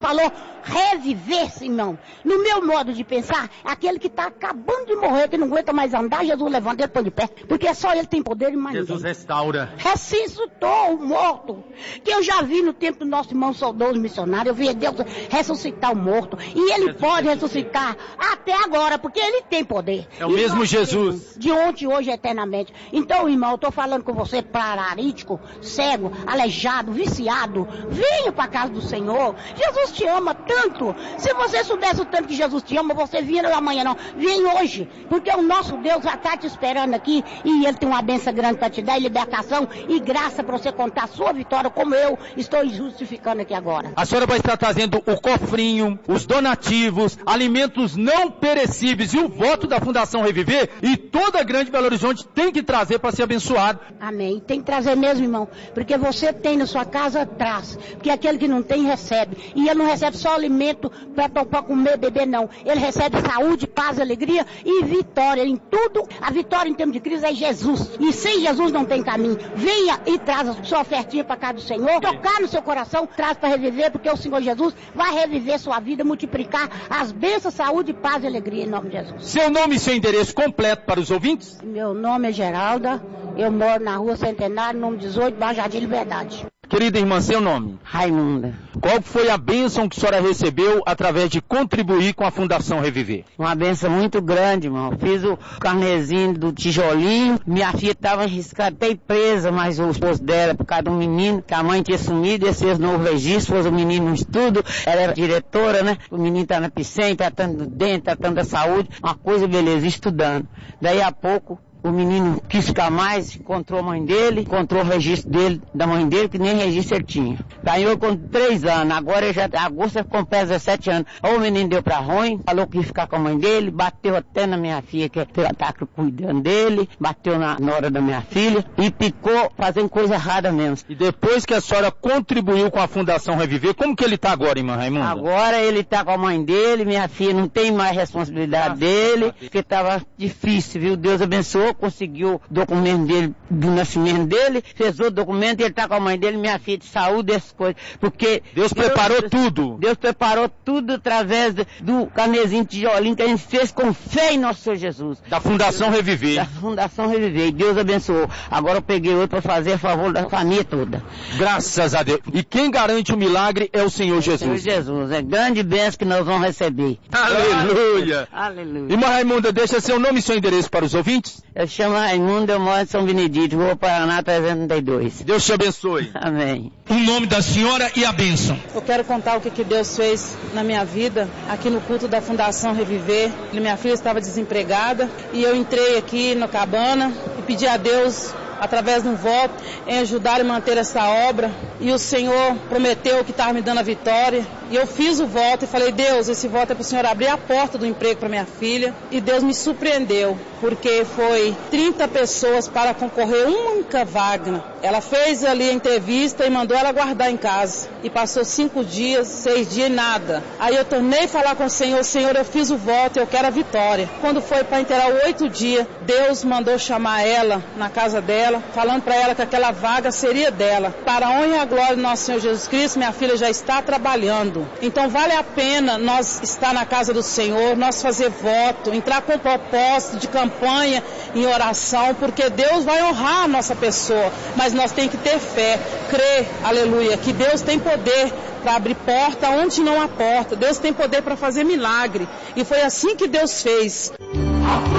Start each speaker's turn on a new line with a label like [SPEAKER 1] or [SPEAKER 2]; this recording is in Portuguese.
[SPEAKER 1] falou reviver-se, irmão. No meu modo de pensar, aquele que está acabando de morrer, que não aguenta mais andar, Jesus levanta ele, põe de pé. Porque só ele tem poder e mais
[SPEAKER 2] Jesus
[SPEAKER 1] ninguém.
[SPEAKER 2] restaura.
[SPEAKER 1] Ressuscitou o morto. Que eu já vi no tempo do nosso irmão saudoso missionário. Eu vi Deus ressuscitar o morto. E ele pode ressuscitar até agora, porque ele tem poder.
[SPEAKER 2] É o mesmo Jesus.
[SPEAKER 1] De ontem, hoje, eternamente. Então, irmão, eu estou falando com você, paralítico, cego, aleijado, viciado. Venha para a casa do Senhor. Jesus te ama tanto. Se você soubesse o tanto que Jesus te ama, você vinha amanhã não. Vem hoje. Porque o nosso Deus já está te esperando aqui. E Ele tem uma bênção grande para te dar, e libertação e graça para você contar a sua vitória, como eu estou justificando aqui agora.
[SPEAKER 2] A senhora vai estar trazendo o cofrinho, os donativos, alimentos não perecíveis e o voto da Fundação Reviver. E toda a Grande Belo Horizonte tem que trazer para ser abençoado.
[SPEAKER 1] Amém. Tem que trazer mesmo, irmão. Porque você tem na sua casa, traz. Porque aquele que não tem, recebe. E ele não recebe só alimento para comer, beber, não. Ele recebe saúde, paz, alegria e vitória. Em tudo, a vitória em termos de crise é Jesus. E sem Jesus não tem caminho. Venha e traz a sua ofertinha para casa do Senhor. Tocar no seu coração, traz para reviver, porque o Senhor Jesus vai reviver sua vida, multiplicar as bênçãos, saúde, paz e alegria em nome de Jesus.
[SPEAKER 2] Seu nome e seu endereço completo para os ouvintes?
[SPEAKER 1] Meu nome é Geralda. Eu moro na Rua Centenário, número 18, Baixo Jardim Liberdade.
[SPEAKER 2] Querida irmã, seu nome?
[SPEAKER 1] Raimunda.
[SPEAKER 2] Qual foi a bênção que a senhora recebeu através de contribuir com a Fundação Reviver?
[SPEAKER 3] Uma bênção muito grande, irmão. Fiz o carnezinho do tijolinho. Minha filha estava arriscada, até presa, mas o esposo dela, por causa de um menino, que a mãe tinha sumido, esse fez novo registro, pôs o menino no estudo. Ela era diretora, né? O menino tá na piscina, tratando do dente, tratando da saúde. Uma coisa, beleza, estudando. Daí a pouco, o menino quis ficar mais, encontrou a mãe dele, encontrou o registro dele, da mãe dele, que nem registro ele tinha. Ganhou com 3 anos, agora já, agosto completa 17 anos. O menino deu pra ruim, falou que ia ficar com a mãe dele, bateu até na minha filha, que ela tá cuidando dele, bateu na nora da minha filha e picou fazendo coisa errada mesmo.
[SPEAKER 2] E depois que a senhora contribuiu com a Fundação Reviver, como que ele tá agora, irmã Raimunda?
[SPEAKER 3] Agora ele tá com a mãe dele, minha filha não tem mais responsabilidade dele, porque tava difícil, viu? Deus abençoou. Conseguiu o documento dele, do nascimento dele, fez outro documento e ele está com a mãe dele, minha filha, de saúde, essas coisas. Porque
[SPEAKER 2] Deus preparou tudo.
[SPEAKER 3] Deus preparou tudo através do carnezinho tijolinho que a gente fez com fé em nosso Senhor Jesus.
[SPEAKER 2] Da Fundação Reviver.
[SPEAKER 3] Da Fundação Reviver. E Deus abençoou. Agora eu peguei outro para fazer a favor da família toda.
[SPEAKER 2] Graças a Deus. E quem garante o milagre é o Senhor Jesus.
[SPEAKER 3] Senhor Jesus. É grande bênção que nós vamos receber.
[SPEAKER 2] Aleluia.
[SPEAKER 3] Aleluia.
[SPEAKER 2] Irmã Raimunda, deixa seu nome e seu endereço para os ouvintes.
[SPEAKER 3] Eu chamo Raimundo, eu moro em São Benedito, Rua Paraná 332.
[SPEAKER 2] Deus te abençoe.
[SPEAKER 3] Amém.
[SPEAKER 2] O nome da senhora e a bênção.
[SPEAKER 4] Eu quero contar o que Deus fez na minha vida, aqui no culto da Fundação Reviver. Minha filha estava desempregada e eu entrei aqui no Cabana e pedi a Deus, através de um voto, em ajudar e manter essa obra. E o Senhor prometeu que estava me dando a vitória. E eu fiz o voto e falei, Deus, esse voto é para o Senhor abrir a porta do emprego para minha filha. E Deus me surpreendeu, porque foi 30 pessoas para concorrer uma única vaga. Ela fez ali a entrevista e mandou ela guardar em casa. E passou 5 dias, 6 dias e nada. Aí eu tornei a falar com o Senhor, Senhor, eu fiz o voto, eu quero a vitória. Quando foi para inteirar 8 dias, Deus mandou chamar ela na casa dela, falando para ela que aquela vaga seria dela. Para a honra e a glória do nosso Senhor Jesus Cristo, minha filha já está trabalhando. Então vale a pena nós estar na casa do Senhor, nós fazer voto, entrar com propósito de campanha em oração, porque Deus vai honrar a nossa pessoa, mas nós temos que ter fé, crer, aleluia, que Deus tem poder para abrir porta onde não há porta. Deus tem poder para fazer milagre. E foi assim que Deus fez.